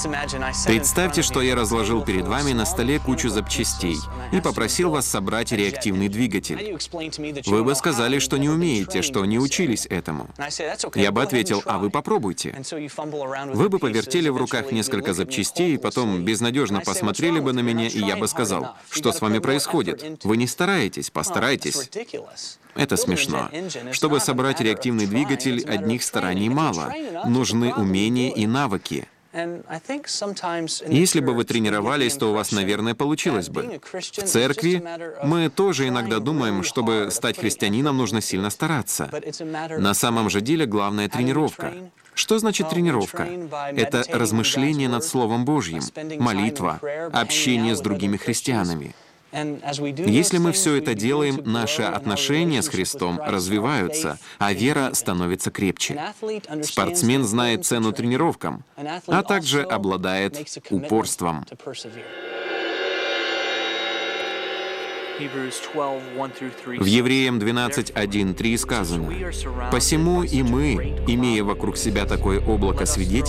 Представьте, что я разложил перед вами на столе кучу запчастей и попросил вас собрать реактивный двигатель. Вы бы сказали, что не умеете, что не учились этому. Я бы ответил: а вы попробуйте. Вы бы повертели в руках несколько запчастей, потом безнадежно посмотрели бы на меня, и я бы сказал: что с вами происходит? Вы не стараетесь, постарайтесь. Это смешно. Чтобы собрать реактивный двигатель, одних стараний мало. Нужны умения и навыки. Если бы вы тренировались, то у вас, наверное, получилось бы. В церкви мы тоже иногда думаем, чтобы стать христианином, нужно сильно стараться. На самом же деле главное — тренировка. Что значит тренировка? Это размышление над Словом Божьим, молитва, общение с другими христианами. Если мы все это делаем, наши отношения с Христом развиваются, а вера становится крепче. Спортсмен знает цену тренировкам, а также обладает упорством. В Евреям 12:1-3 сказано: «Посему и мы, имея вокруг себя такое облако свидетелей,